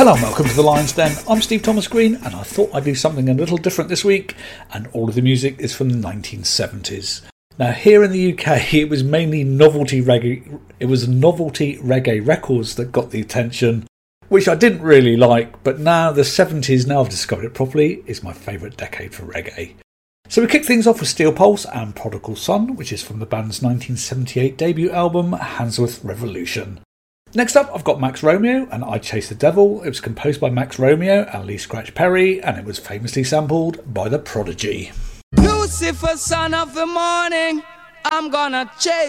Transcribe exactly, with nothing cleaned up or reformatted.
Hello and welcome to the Lion's Den. I'm Steve Thomas Green and I thought I'd do something a little different this week, and all of the music is from the nineteen seventies. Now here in the U K it was mainly novelty reggae, it was novelty reggae records that got the attention, which I didn't really like, but now the seventies, now I've discovered it properly, is my favourite decade for reggae. So we kick things off with Steel Pulse and Prodigal Son, which is from the band's nineteen seventy-eight debut album Handsworth Revolution. Next up, I've got Max Romeo and I Chase the Devil. It was composed by Max Romeo and Lee Scratch Perry, and it was famously sampled by The Prodigy. Lucifer, son of the morning, I'm gonna chase